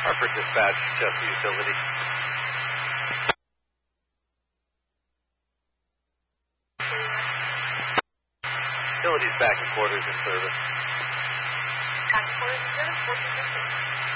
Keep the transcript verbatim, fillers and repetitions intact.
Hartford Dispatch, just the utility. Utilities back in quarters in service. Back in quarters in service, fourteen fifteen.